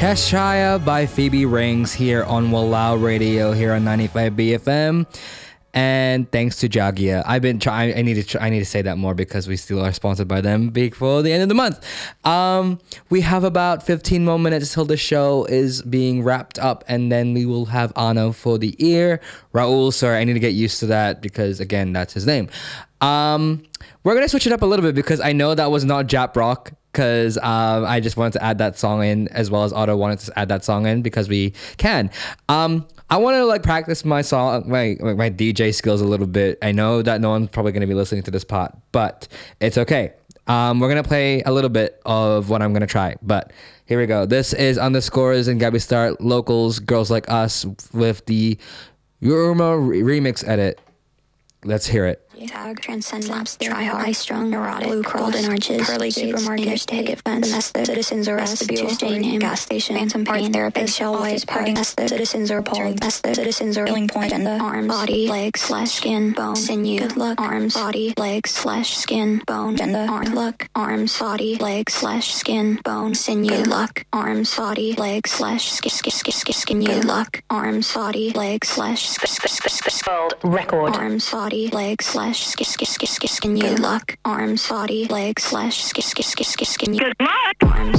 Cheshire by Phoebe Rings here on Walao Radio here on 95 BFM. And thanks to Jagia. I've been trying. I need to say that more because we still are sponsored by them before the end of the month. We have about 15 more minutes till the show is being wrapped up, and then we will have Ano for the ear. Raul, sorry, I need to get used to that because again, that's his name. We're gonna switch it up a little bit because I know that was not Jap Rock. Because I just wanted to add that song in, as well as Otto wanted to add that song in because we can. I want to practice my song, my DJ skills a little bit. I know that no one's probably going to be listening to this part, but it's okay. We're gonna play a little bit of what I'm gonna try, but here we go. This is Underscores and Gabby Star Locals, Girls Like Us with the Yurma remix edit. Let's hear it. Tag, transcendence, try hard, high strung, neurotic, blue crawled in arches, pearly supermarket, picket fence, domestic, citizens arrest, Tuesday name, gas station, phantom pain, therapist, shell white, party, citizens are appalled, citizens are feeling point, and the arms, body, legs, slash, skin, bone, sinew, good luck, arms, body, legs, slash, skin, bone, and the arm, luck, arms, body, legs, slash, skin, bone, sinew, good luck, arms, body, legs, slash, skin, good luck, arms, body, legs, slash, record, arms, body, legs, slash, skin, good luck, arms, body, legs, slash, skin, good luck, arms,